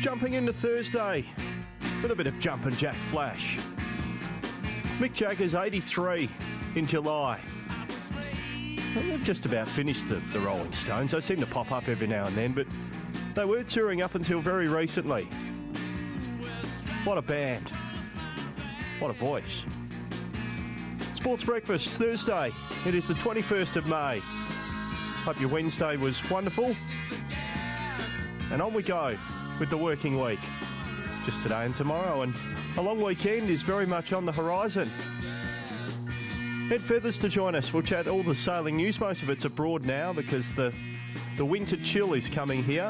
Jumping into Thursday with a bit of jump and jack flash. Mick Jagger's 83 in July. Well, they've just about finished the Rolling Stones. They seem to pop up every now and then, but they were touring up until very recently. What a band. What a voice. Sports Breakfast, Thursday. It is the 21st of May. Hope your Wednesday was wonderful. And on we go with the working week. Just today and tomorrow, and a long weekend is very much on the horizon. Ed Feathers to join us. We'll chat all the sailing news. Most of it's abroad now because the winter chill is coming here.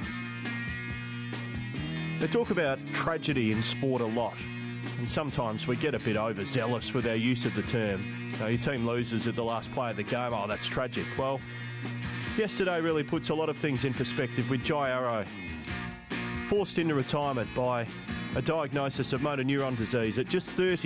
They talk about tragedy in sport a lot, and sometimes we get a bit overzealous with our use of the term. Your team loses at the last play of the game. Oh, that's tragic. Well, yesterday really puts a lot of things in perspective with Jai Arrow, forced into retirement by a diagnosis of motor neuron disease at just 30.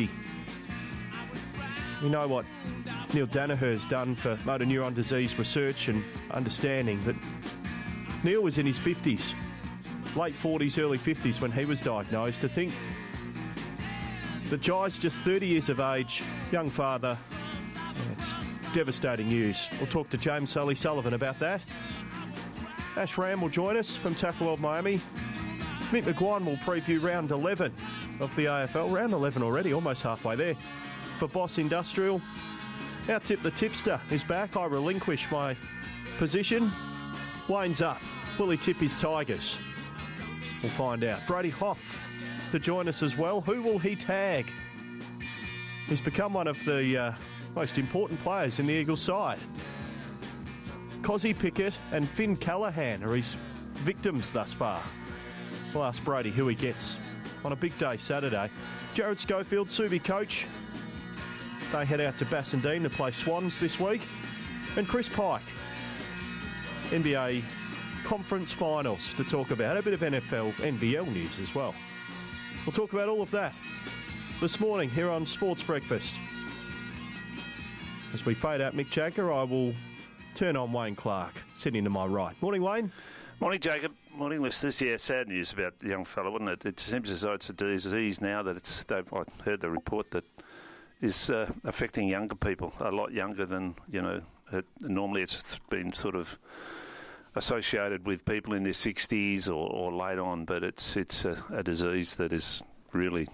You know what Neil Danaher's done for motor neuron disease research and understanding, but Neil was in his 50s, late 40s, early 50s when he was diagnosed. To think that Jai's just 30 years of age, young father, it's devastating news. We'll talk to James Sully-Sullivan about that. Ash Ram will join us from Tackle World Miami. Mick McGuire will preview round 11 of the AFL. Round 11 already, almost halfway there. For Boss Industrial, our Tip the Tipster is back. I relinquish my position. Wayne's up. Will he tip his Tigers? We'll find out. Brady Hough to join us as well. Who will he tag? He's become one of the most important players in the Eagles side. Cozzy Pickett and Finn Callaghan are his victims thus far. We'll ask Brady who he gets on a big day Saturday. Jared Schofield, Subi coach. They head out to Bassendean to play Swans this week. And Chris Pike, NBA Conference Finals to talk about. A bit of NFL, NBL news as well. We'll talk about all of that this morning here on Sports Breakfast. As we fade out Mick Jagger, I will turn on Wayne Clark, sitting to my right. Morning, Wayne. Morning, Jacob. Morning, listeners. Yeah, sad news about the young fella, wasn't it? It seems as though it's a disease now that I heard the report that is affecting younger people, a lot younger than, normally it's been sort of associated with people in their 60s or late on, but it's a disease that is really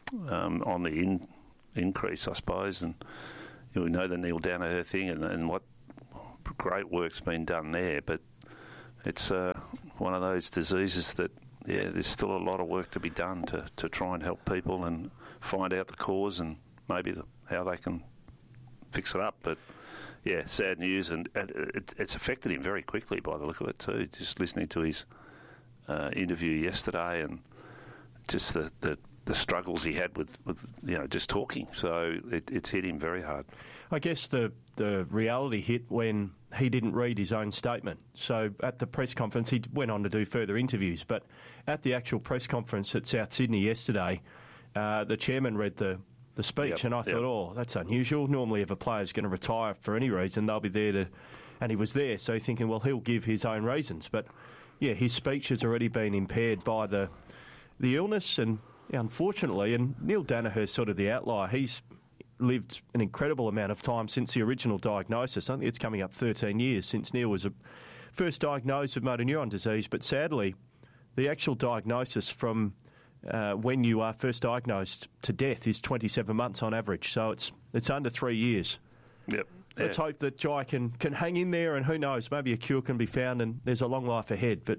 on the increase, I suppose. And we know the Neil Danaher thing and what great work's been done there, but it's one of those diseases that, there's still a lot of work to be done to try and help people and find out the cause and maybe how they can fix it up. But, sad news, and it's affected him very quickly by the look of it too, just listening to his interview yesterday and just the struggles he had with just talking. So it's hit him very hard. I guess the reality hit when he didn't read his own statement. So at the press conference, he went on to do further interviews, but at the actual press conference at South Sydney yesterday, the chairman read the speech, and I thought, that's unusual. Normally if a player's going to retire for any reason, they'll be there and he was there, so thinking, well, he'll give his own reasons. But, his speech has already been impaired by the illness, and unfortunately, and Neil Danaher's sort of the outlier. He's lived an incredible amount of time since the original diagnosis. I think it's coming up 13 years since Neil was first diagnosed with motor neuron disease, but sadly, the actual diagnosis from when you are first diagnosed to death is 27 months on average, so it's under 3 years. Yep. Let's hope that Jai can hang in there, and who knows, maybe a cure can be found and there's a long life ahead. But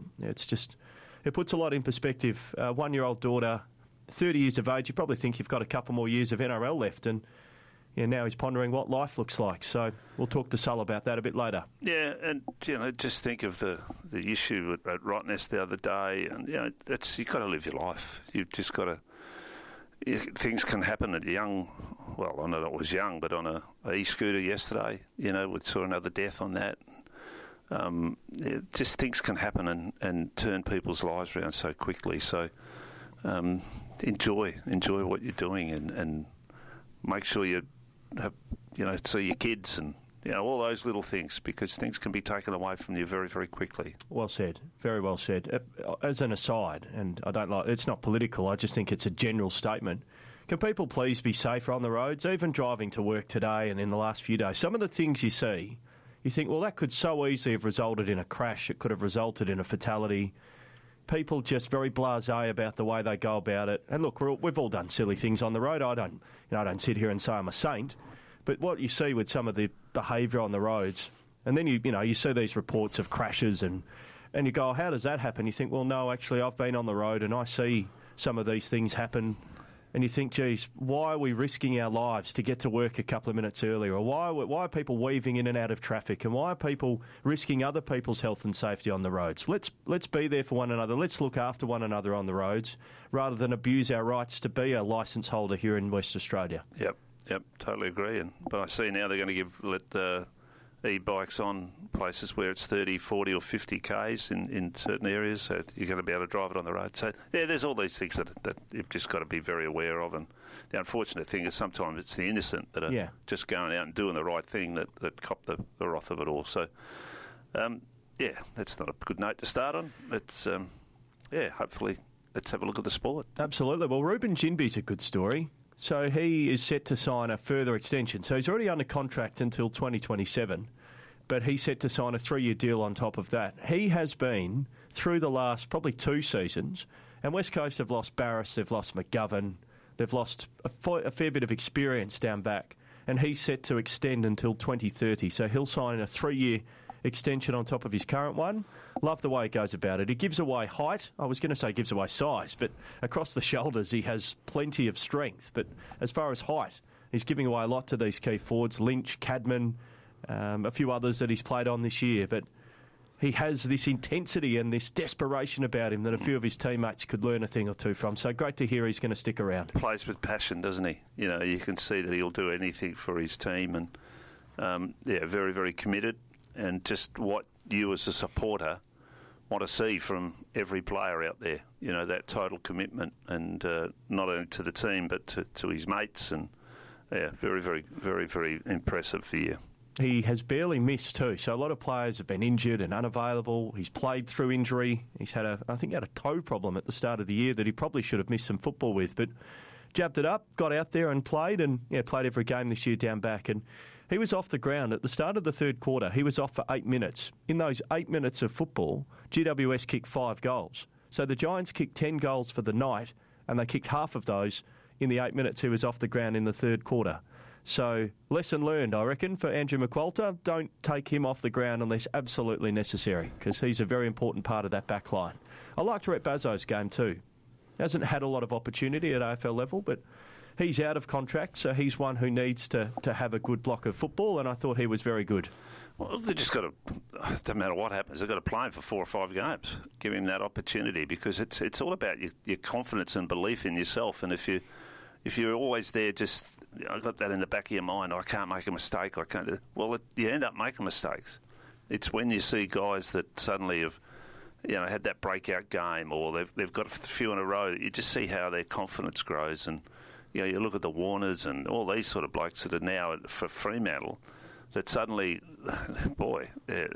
it puts a lot in perspective. 1-year-old daughter, 30 years of age, you probably think you've got a couple more years of NRL left, and now he's pondering what life looks like. So we'll talk to Sul about that a bit later. Yeah, and just think of the issue at Rottnest the other day, and you've got to live your life. You've just got to. Things can happen at young. Well, I know it was young, but on a e-scooter yesterday, we saw another death on that. Just things can happen and turn people's lives around so quickly. So enjoy what you're doing and make sure you have, see your kids and all those little things, because things can be taken away from you very, very quickly. Well said. Very well said. As an aside, and it's not political, I just think it's a general statement. Can people please be safer on the roads? Even driving to work today and in the last few days, some of the things you see, you think, well, that could so easily have resulted in a crash. It could have resulted in a fatality. People just very blasé about the way they go about it. And look, we've all done silly things on the road. I don't sit here and say I'm a saint. But what you see with some of the behaviour on the roads, and then you see these reports of crashes and you go, oh, how does that happen? You think, well, no, actually, I've been on the road and I see some of these things happen. And you think, geez, why are we risking our lives to get to work a couple of minutes earlier? Or why are people weaving in and out of traffic? And why are people risking other people's health and safety on the roads? Let's be there for one another. Let's look after one another on the roads rather than abuse our rights to be a licence holder here in West Australia. Yep, totally agree. But I see now they're going to let e-bikes on places where it's 30, 40 or 50 Ks in certain areas, so you're going to be able to drive it on the road. So, there's all these things that you've just got to be very aware of. And the unfortunate thing is sometimes it's the innocent that are just going out and doing the right thing that cop the wrath of it all. So, that's not a good note to start on. Let's, hopefully let's have a look at the sport. Absolutely. Well, Ruben Ginby's a good story. So he is set to sign a further extension. So he's already under contract until 2027, but he's set to sign a 3-year deal on top of that. He has been, through the last probably 2 seasons, and West Coast have lost Barris, they've lost McGovern, they've lost a fair bit of experience down back, and he's set to extend until 2030. So he'll sign a 3-year extension on top of his current one. Love the way he goes about it. He gives away height. I was going to say gives away size, but across the shoulders he has plenty of strength. But as far as height, he's giving away a lot to these key forwards, Lynch, Cadman, a few others that he's played on this year. But he has this intensity and this desperation about him that a few of his teammates could learn a thing or two from. So great to hear he's going to stick around. Plays with passion, doesn't he? You can see that he'll do anything for his team and, very, very committed. And just what you as a supporter want to see from every player out there, that total commitment, and not only to the team but to his mates, and very, very, very, very impressive for you. He has barely missed too, so a lot of players have been injured and unavailable. He's played through injury. He's had a toe problem at the start of the year that he probably should have missed some football with, but jabbed it up, got out there and played, and played every game this year down back. And he was off the ground at the start of the third quarter. He was off for 8 minutes. In those 8 minutes of football, GWS kicked 5 goals. So the Giants kicked 10 goals for the night, and they kicked half of those in the 8 minutes he was off the ground in the third quarter. So lesson learned, I reckon, for Andrew McQualter. Don't take him off the ground unless absolutely necessary, because he's a very important part of that back line. I liked Rhett Bazzo's game too. Hasn't had a lot of opportunity at AFL level, but he's out of contract, so he's one who needs to have a good block of football, and I thought he was very good. Well, they just got to, doesn't matter what happens, they've got to play him for 4 or 5 games, give him that opportunity, because it's all about your confidence and belief in yourself. And if you're always there, just I got that in the back of your mind, I can't make a mistake, I can't. Well, you end up making mistakes. It's when you see guys that suddenly have had that breakout game, or they've got a few in a row, you just see how their confidence grows. And you look at the Warners and all these sort of blokes that are now for Fremantle, that suddenly, boy,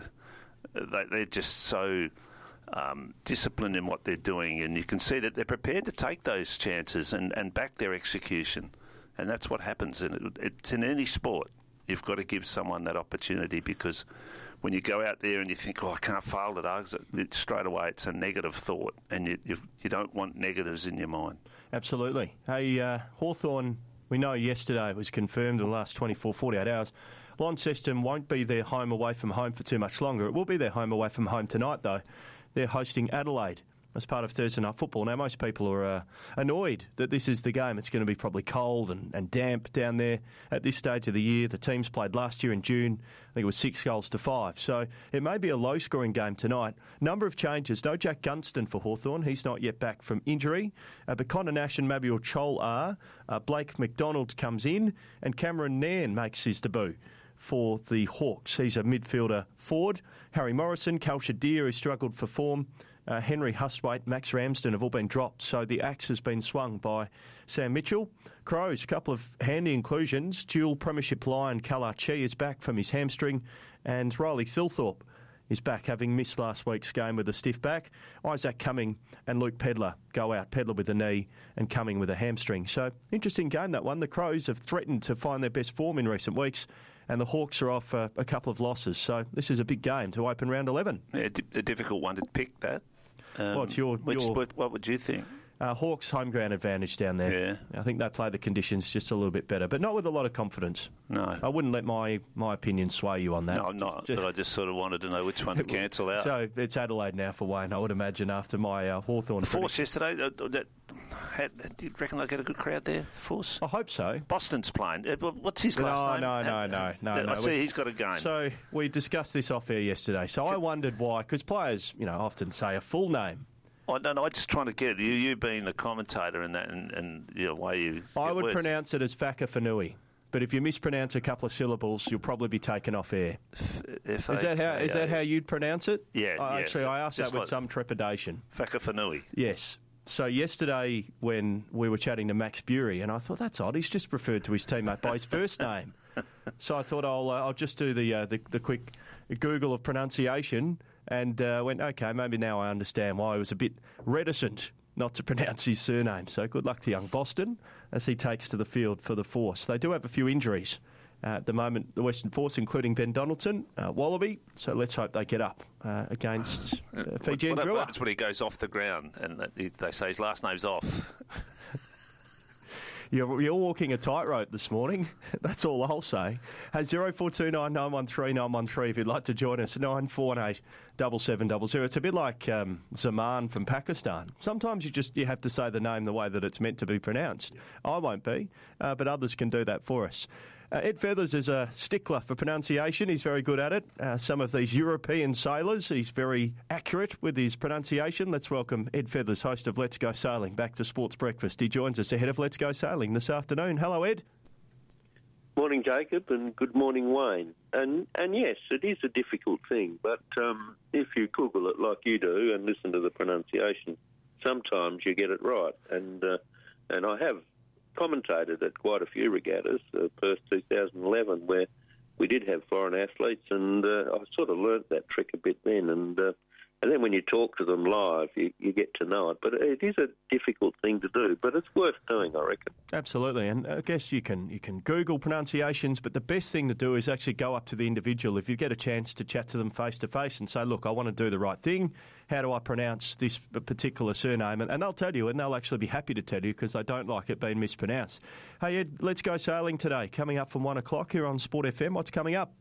they're just so disciplined in what they're doing, and you can see that they're prepared to take those chances and back their execution. And that's what happens. And it's in any sport. You've got to give someone that opportunity, because when you go out there and you think, I can't fail today, straight away it's a negative thought, and you don't want negatives in your mind. Absolutely. Hey, Hawthorn, we know yesterday it was confirmed in the last 24, 48 hours. Launceston won't be their home away from home for too much longer. It will be their home away from home tonight, though. They're hosting Adelaide as part of Thursday Night Football. Now, most people are annoyed that this is the game. It's going to be probably cold and damp down there at this stage of the year. The teams played last year in June. I think it was 6-5. So it may be a low-scoring game tonight. Number of changes. No Jack Gunston for Hawthorn. He's not yet back from injury. But Connor Nash and Mabior Chol are. Blake McDonald comes in, and Cameron Nairn makes his debut for the Hawks. He's a midfielder forward. Harry Morrison, Cal Shadir, who struggled for form, Henry Hustwaite, Max Ramsden have all been dropped, so the axe has been swung by Sam Mitchell. Crows, a couple of handy inclusions. Dual Premiership Lion Kalar Chi is back from his hamstring, and Riley Thilthorpe is back, having missed last week's game with a stiff back. Isaac Cumming and Luke Pedlar go out. Pedlar with a knee and Cumming with a hamstring. So, interesting game, that one. The Crows have threatened to find their best form in recent weeks, and the Hawks are off a couple of losses. So, this is a big game to open round 11. Yeah, a difficult one to pick, that. What would you think? Hawks home ground advantage down there. Yeah. I think they play the conditions just a little bit better, but not with a lot of confidence. No. I wouldn't let my opinion sway you on that. No, I'm not, but I just sort of wanted to know which one to cancel out. So it's Adelaide now for Wayne, I would imagine, after my Hawthorn. The Force yesterday, do you reckon they'll get a good crowd there, Force? I hope so. Boston's playing. What's his last name? No. I see he's got a game. So we discussed this off air yesterday. So I wondered why, because players, often say a full name. I'm just trying to get you being the commentator in that, and the way you. I would pronounce it as Whakawhenui, but if you mispronounce a couple of syllables, you'll probably be taken off air. Is that how you'd pronounce it? Yeah. Actually, I asked that with some trepidation. Whakawhenui. Yes. So yesterday, when we were chatting to Max Bury, and I thought that's odd. He's just referred to his teammate by his first name. So I thought I'll just do the quick Google of pronunciation. And went, OK, maybe now I understand why he was a bit reticent not to pronounce his surname. So good luck to young Boston as he takes to the field for the Force. They do have a few injuries at the moment, the Western Force, including Ben Donaldson, Wallaby. So let's hope they get up against Fiji and Drua. What happens when he goes off the ground and they say his last name's off? You're walking a tightrope this morning. That's all I'll say. Hey, 0429 913 913 if you'd like to join us. 948 7700. It's a bit like Zaman from Pakistan. Sometimes you have to say the name the way that it's meant to be pronounced. I won't be, but others can do that for us. Ed Feathers is a stickler for pronunciation. He's very good at it. Some of these European sailors, he's very accurate with his pronunciation. Let's welcome Ed Feathers, host of Let's Go Sailing, back to Sports Breakfast. He joins us ahead of Let's Go Sailing this afternoon. Hello, Ed. Morning, Jacob, and good morning, Wayne. And yes, it is a difficult thing, but if you Google it like you do and listen to the pronunciation, sometimes you get it right. And I have commentated at quite a few regattas, Perth 2011, where we did have foreign athletes, and I sort of learnt that trick a bit then. And then when you talk to them live, you get to know it. But it is a difficult thing to do, but it's worth doing, I reckon. Absolutely, and I guess you can Google pronunciations, but the best thing to do is actually go up to the individual. If you get a chance to chat to them face to face and say, look, I want to do the right thing, how do I pronounce this particular surname? And they'll tell you, and they'll actually be happy to tell you because they don't like it being mispronounced. Hey, Ed, Let's Go Sailing today, coming up from 1 o'clock here on Sport FM. What's coming up?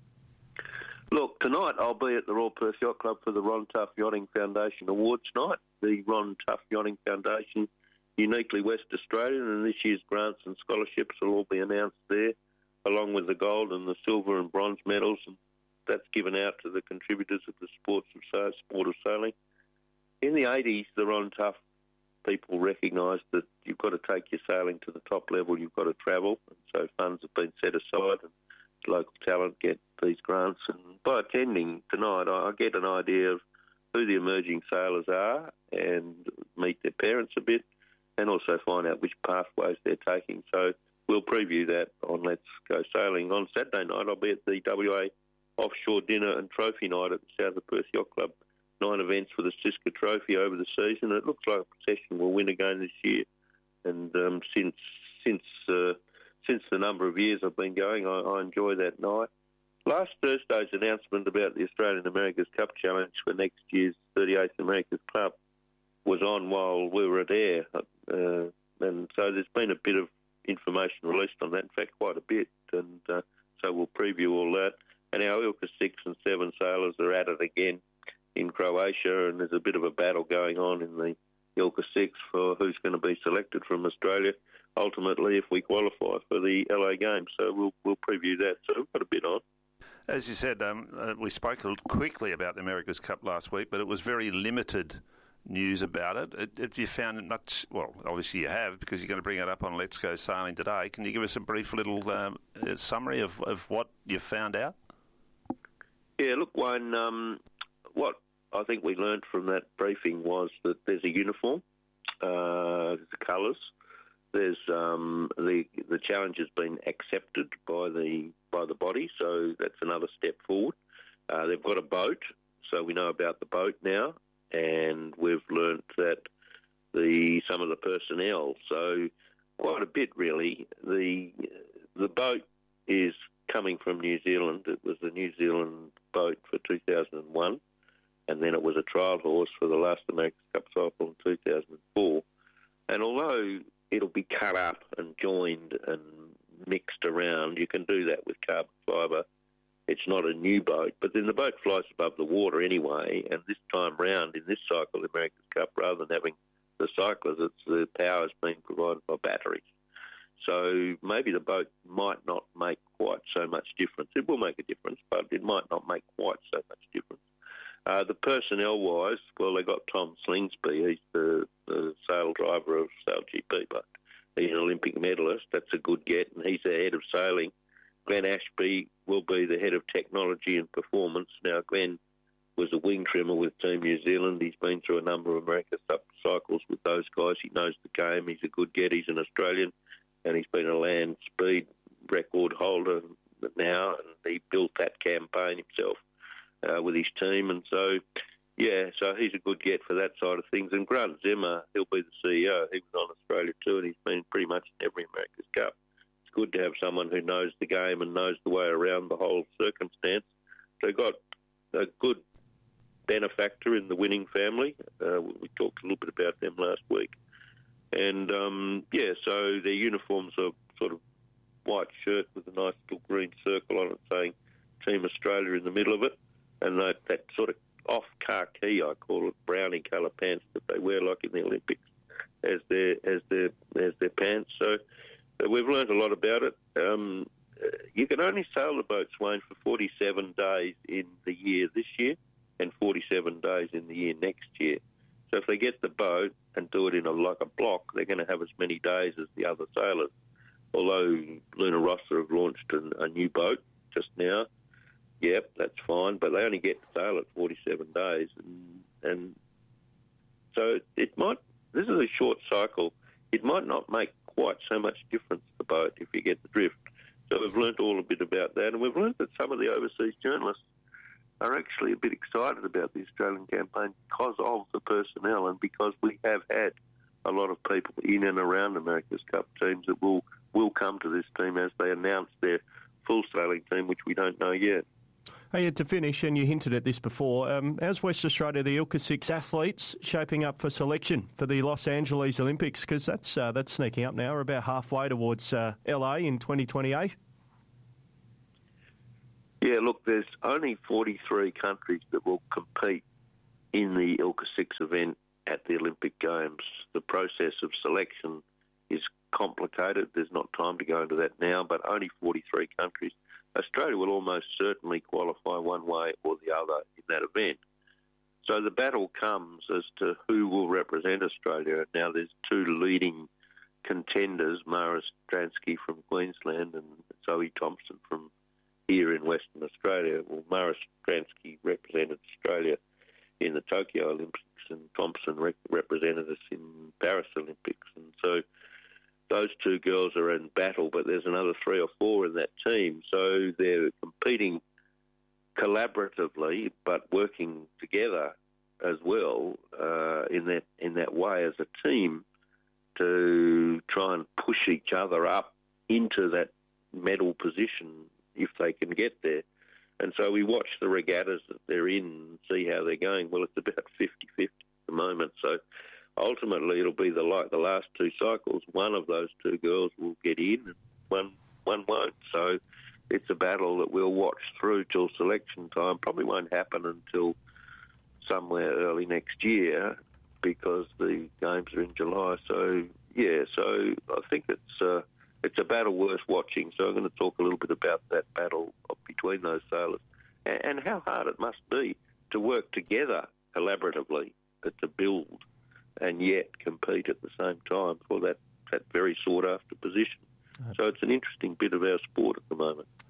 Look, tonight I'll be at the Royal Perth Yacht Club for the Ron Tough Yachting Foundation Awards night. The Ron Tough Yachting Foundation, uniquely West Australian, and this year's grants and scholarships will all be announced there, along with the gold and the silver and bronze medals, and that's given out to the contributors of the sport of sailing. In the 80s, the Ron Tough people recognised that you've got to take your sailing to the top level, you've got to travel, and so funds have been set aside and local talent get these grants. And by attending tonight, I get an idea of who the emerging sailors are and meet their parents a bit, and also find out which pathways they're taking. So we'll preview that on Let's Go Sailing. On Saturday night, I'll be at the WA Offshore Dinner and Trophy Night at the South of Perth Yacht Club. 9 events for the Siska Trophy over the season. It looks like Procession will win again this year. And since the number of years I've been going, I enjoy that night. Last Thursday's announcement about the Australian America's Cup Challenge for next year's 38th America's Cup was on while we were at air. And so there's been a bit of information released on that, in fact, quite a bit. And so we'll preview all that. And our Ilka 6 and 7 sailors are at it again in Croatia, and there's a bit of a battle going on in the Ilka 6 for who's going to be selected from Australia, ultimately, if we qualify for the LA Games. So we'll preview that. So we've got a bit on. As you said, we spoke quickly about the America's Cup last week, but it was very limited news about it. Have you found it much? Well, obviously you have, because you're going to bring it up on Let's Go Sailing today. Can you give us a brief little summary of what you found out? Yeah, look, Wayne, what I think we learnt from that briefing was that there's a uniform, the colours. There's the challenge has been accepted by the body, so that's another step forward. They've got a boat, so we know about the boat now, and we've learnt that some of the personnel. So quite a bit really. The boat is coming from New Zealand. It was a New Zealand boat for 2001, and then it was a trial horse for the last America's Cup cycle in 2004. And although it'll be cut up and joined and mixed around, you can do that with carbon fibre. It's not a new boat, but then the boat flies above the water anyway, and this time round in this cycle, the America's Cup, rather than having the cyclers, the power is being provided by batteries. So maybe the boat might not make quite so much difference. It will make a difference, but it might not make quite so much difference. The personnel-wise, well, they got Tom Slingsby. He's the sail driver of Sail GP, but he's an Olympic medalist. That's a good get, and he's the head of sailing. Glenn Ashby will be the head of technology and performance. Now, Glenn was a wing trimmer with Team New Zealand. He's been through a number of America's Cup cycles with those guys. He knows the game. He's a good get. He's an Australian, and he's been a land speed record holder now, and he built that campaign himself with his team. And so, yeah, so he's a good get for that side of things. And Grant Zimmer, he'll be the CEO. He was on Australia too, and he's been pretty much in every America's Cup. It's good to have someone who knows the game and knows the way around the whole circumstance. So got a good benefactor in the winning family. We talked a little bit about them last week. And, so their uniforms are sort of white shirt with a nice little green circle on it saying Team Australia in the middle of it. And that sort of off khaki, I call it, brownie colour pants that they wear like in the Olympics as their pants. So we've learned a lot about it. You can only sail the boats, Wayne, for 47 days in the year this year and 47 days in the year next year. So if they get the boat and do it in like a block, they're going to have as many days as the other sailors. Although Luna Rossa have launched a new boat just now, yep, that's fine, but they only get to sail at 47 days. And so this is a short cycle. It might not make quite so much difference to the boat if you get the drift. So we've learnt all a bit about that, and we've learnt that some of the overseas journalists are actually a bit excited about the Australian campaign because of the personnel and because we have had a lot of people in and around America's Cup teams that will come to this team as they announce their full sailing team, which we don't know yet. Hey, to finish, and you hinted at this before, how's West Australia, the Ilka 6 athletes, shaping up for selection for the Los Angeles Olympics? Because that's sneaking up now. We're about halfway towards LA in 2028. Yeah, look, there's only 43 countries that will compete in the Ilka 6 event at the Olympic Games. The process of selection is complicated. There's not time to go into that now, but only 43 countries. Australia will almost certainly qualify one way or the other in that event. So the battle comes as to who will represent Australia. Now there's two leading contenders, Mara Stransky from Queensland and Zoe Thompson from here in Western Australia. Well, Mara Stransky represented Australia in the Tokyo Olympics and Thompson represented us in Paris Olympics. And so those two girls are in battle, but there's another 3 or 4 in that team. So they're competing collaboratively, but working together as well in that way as a team to try and push each other up into that medal position if they can get there. And so we watch the regattas that they're in and see how they're going. Well, it's about 50-50 at the moment. So ultimately it'll be like the last 2 cycles. One of those 2 girls will get in and one won't. So it's a battle that we'll watch through till selection time. Probably won't happen until somewhere early next year because the games are in July. So, yeah, so I think it's a battle worth watching. So I'm going to talk a little bit about that battle between those sailors and how hard it must be to work together collaboratively to build and yet compete at the same time for that very sought-after position. So it's an interesting bit of our sport at the moment.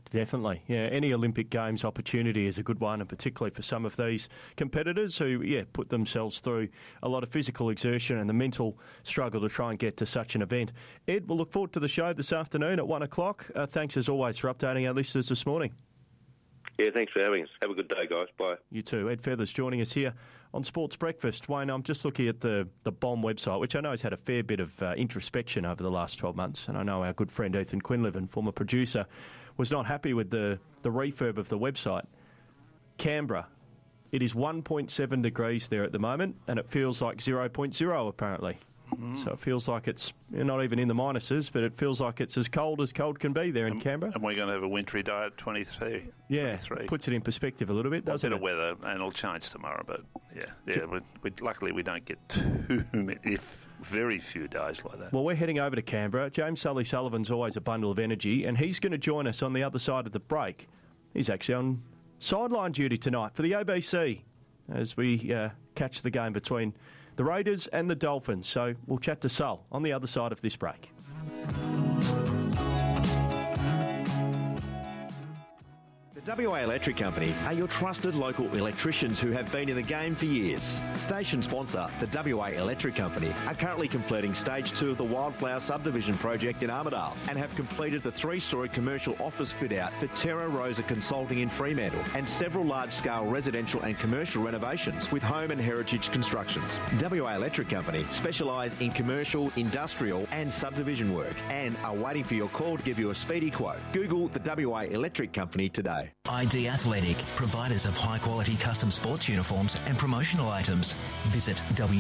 Definitely. Yeah, any Olympic Games opportunity is a good one, and particularly for some of these competitors who, put themselves through a lot of physical exertion and the mental struggle to try and get to such an event. Ed, we'll look forward to the show this afternoon at 1 o'clock. Thanks, as always, for updating our listeners this morning. Yeah, thanks for having us. Have a good day, guys. Bye. You too. Ed Feathers joining us here on Sports Breakfast. Wayne, I'm just looking at the BOM website, which I know has had a fair bit of introspection over the last 12 months, and I know our good friend Ethan Quinlivan, former producer, was not happy with the refurb of the website. Canberra, it is 1.7 degrees there at the moment, and it feels like 0.0 apparently. So it feels like it's not even in the minuses, but it feels like it's as cold can be there in Canberra. And we're going to have a wintry day at 23. Yeah, 23. Puts it in perspective a little bit, doesn't it? A bit of weather, and it'll change tomorrow, but luckily we don't get too many, very few days like that. Well, we're heading over to Canberra. James Sully-Sullivan's always a bundle of energy, and he's going to join us on the other side of the break. He's actually on sideline duty tonight for the ABC as we catch the game between the Raiders and the Dolphins. So we'll chat to Sul on the other side of this break. The WA Electric Company are your trusted local electricians who have been in the game for years. Station sponsor, the WA Electric Company, are currently completing Stage 2 of the Wildflower Subdivision project in Armidale and have completed the 3-storey commercial office fit-out for Terra Rosa Consulting in Fremantle and several large-scale residential and commercial renovations with Home and Heritage Constructions. WA Electric Company specialise in commercial, industrial and subdivision work and are waiting for your call to give you a speedy quote. Google the WA Electric Company today. ID Athletic, providers of high-quality custom sports uniforms and promotional items. Visit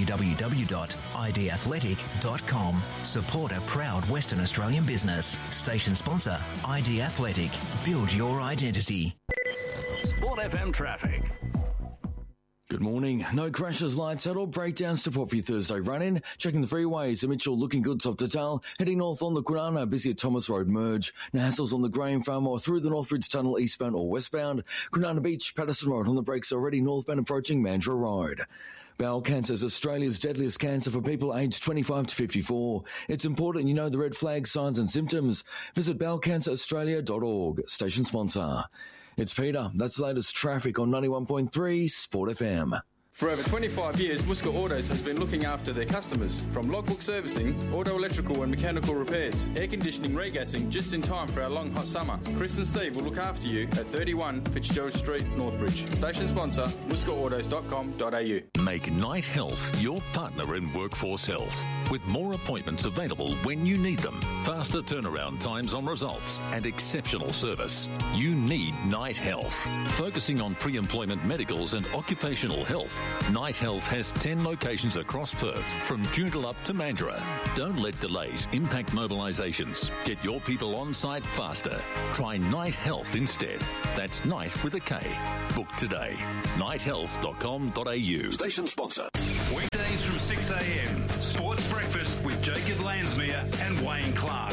www.idathletic.com. Support a proud Western Australian business. Station sponsor, ID Athletic. Build your identity. Sport FM traffic. Good morning. No crashes, lights out or breakdowns to pop for your Thursday run-in. Checking the freeways. The Mitchell looking good top to tail. Heading north on the Kwinana, busy at Thomas Road merge. No hassles on the Graham Farm or through the Northbridge Tunnel eastbound or westbound. Kwinana Beach, Patterson Road on the brakes already northbound approaching Mandurah Road. Bowel cancer is Australia's deadliest cancer for people aged 25 to 54. It's important you know the red flag signs and symptoms. Visit bowelcanceraustralia.org. Station sponsor. It's Peter. That's the latest traffic on 91.3 Sport FM. For over 25 years, Muska Autos has been looking after their customers. From logbook servicing, auto electrical and mechanical repairs, air conditioning, regassing, just in time for our long hot summer. Chris and Steve will look after you at 31 Fitzgerald Street, Northbridge. Station sponsor, muskaautos.com.au. Make Night Health your partner in workforce health. With more appointments available when you need them, faster turnaround times on results, and exceptional service. You need Night Health. Focusing on pre-employment medicals and occupational health, Night Health has 10 locations across Perth, from Joondalup to Mandurah. Don't let delays impact mobilisations. Get your people on site faster. Try Night Health instead. That's Night with a K. Book today. nighthealth.com.au. Station sponsor. Weekdays from 6 a.m. Sports Breakfast with Jacob Lansmere and Wayne Clark.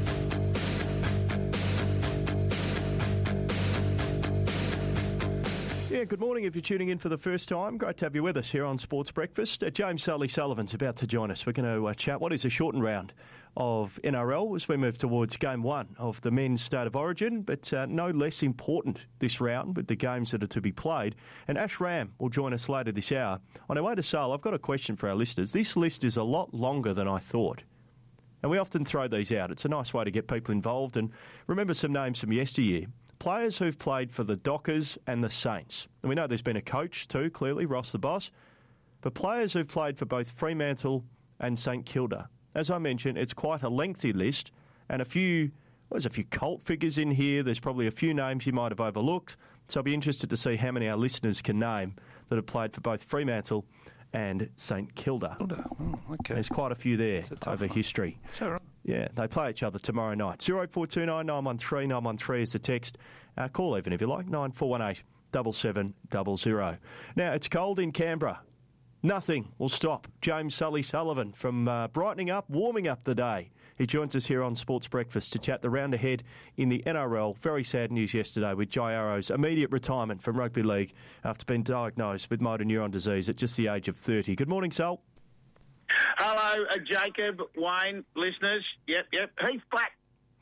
Yeah, good morning if you're tuning in for the first time. Great to have you with us here on Sports Breakfast. James Sully-Sullivan's about to join us. We're going to chat what is a shortened round of NRL as we move towards Game 1 of the Men's State of Origin, but no less important this round with the games that are to be played. And Ash Ram will join us later this hour. On our way to Sul, I've got a question for our listeners. This list is a lot longer than I thought. And we often throw these out. It's a nice way to get people involved and remember some names from yesteryear. Players who've played for the Dockers and the Saints. And we know there's been a coach too, clearly, Ross the Boss. But players who've played for both Fremantle and St Kilda. As I mentioned, it's quite a lengthy list. And there's a few cult figures in here. There's probably a few names you might have overlooked. So I'll be interested to see how many our listeners can name that have played for both Fremantle and St Kilda. Okay. There's quite a few there over history. Is that right? Yeah, they play each other tomorrow night. 0429 913 913 is the text. Call even if you like, 9418 7700. Now, it's cold in Canberra. Nothing will stop James Sully-Sullivan from brightening up, warming up the day. He joins us here on Sports Breakfast to chat the round ahead in the NRL. Very sad news yesterday with Jai Arrow's immediate retirement from rugby league after being diagnosed with motor neuron disease at just the age of 30. Good morning, Sul. Hello, Jacob, Wayne, listeners. Yep. Heath Black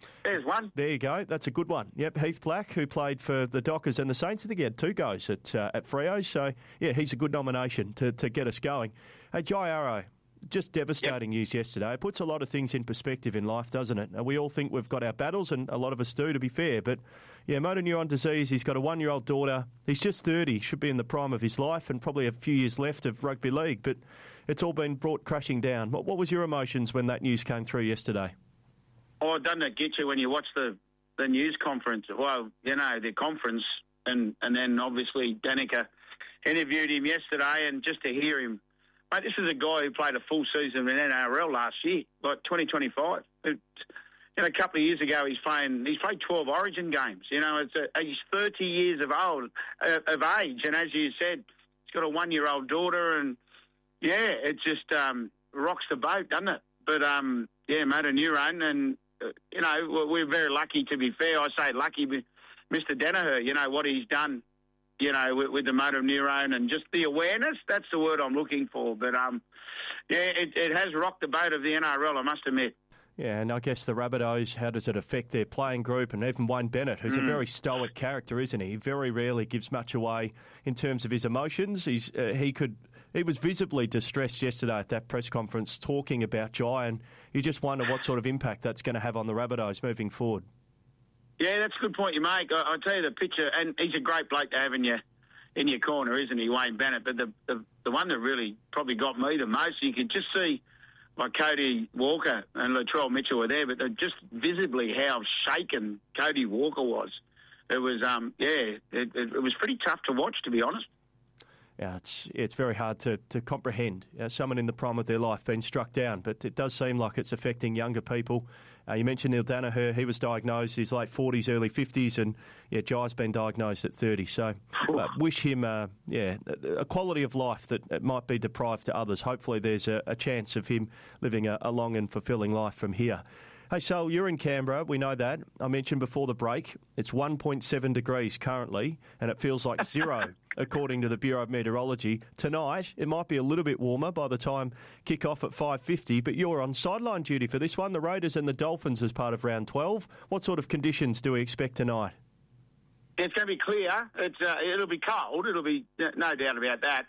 There's one. There you go. That's a good one. Yep, Heath Black, who played for the Dockers and the Saints. I think he had 2 goes at Freo. So, yeah, he's a good nomination to get us going. Hey, Jai Arrow, just devastating news yesterday. It puts a lot of things in perspective in life, doesn't it? We all think we've got our battles, and a lot of us do, to be fair. But, yeah, motor neuron disease, he's got a 1-year-old daughter. He's just 30, should be in the prime of his life, and probably a few years left of rugby league. But it's all been brought crashing down. What was your emotions when that news came through yesterday? Oh, doesn't it get you when you watch the news conference? Well, you know, the conference, and then obviously Danica interviewed him yesterday, and just to hear him, mate, this is a guy who played a full season in NRL last year, like 2025. A couple of years ago, he's played 12 Origin games. You know, he's 30 years of age, and as you said, he's got a 1-year-old daughter, and yeah, it just rocks the boat, doesn't it? But yeah, motor neuron, and you know, we're very lucky. To be fair, I say lucky, Mr. Danaher. You know what he's done. You know, with the motor neuron and just the awareness. That's the word I'm looking for. But yeah, it has rocked the boat of the NRL, I must admit. Yeah, and I guess the Rabbitohs, how does it affect their playing group? And even Wayne Bennett, who's a very stoic character, isn't he? He very rarely gives much away in terms of his emotions. He was visibly distressed yesterday at that press conference talking about Jai, and you just wonder what sort of impact that's going to have on the Rabbitohs moving forward. Yeah, that's a good point you make. I'll tell you the picture, and he's a great bloke to have in your corner, isn't he, Wayne Bennett? But the one that really probably got me the most, you could just see, like Cody Walker and Latrell Mitchell were there, but just visibly how shaken Cody Walker was. It was, it was pretty tough to watch, to be honest. Yeah, it's very hard to comprehend. Someone in the prime of their life being struck down, but it does seem like it's affecting younger people. You mentioned Neil Danaher. He was diagnosed in his late 40s, early 50s, and yeah, Jai's been diagnosed at 30. So wish him a quality of life that might be deprived to others. Hopefully there's a chance of him living a long and fulfilling life from here. Hey, Sol, you're in Canberra. We know that. I mentioned before the break, it's 1.7 degrees currently, and it feels like 0, according to the Bureau of Meteorology. Tonight, it might be a little bit warmer by the time kick-off at 5:50, but you're on sideline duty for this one, the Raiders and the Dolphins as part of round 12. What sort of conditions do we expect tonight? It's going to be clear. It'll be cold. It'll be no doubt about that.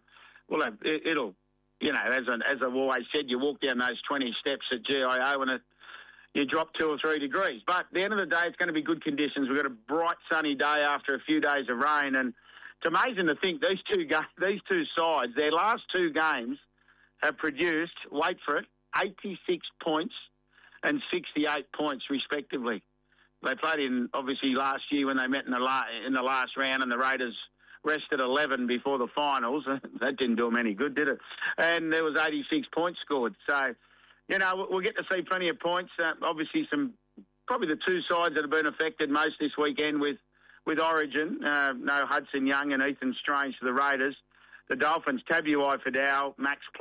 It'll, you know, as I've always said, you walk down those 20 steps at GIO and you drop 2 or 3 degrees. But at the end of the day, it's going to be good conditions. We've got a bright, sunny day after a few days of rain. And it's amazing to think these two sides, their last 2 games, have produced, wait for it, 86 points and 68 points, respectively. They played in, obviously, last year when they met in the last round, and the Raiders rested 11 before the finals. That didn't do them any good, did it? And there was 86 points scored. So, you know, we'll get to see plenty of points. Obviously, probably the 2 sides that have been affected most this weekend with Origin. No Hudson Young and Ethan Strange for the Raiders. The Dolphins, Tabuai Fidel, Max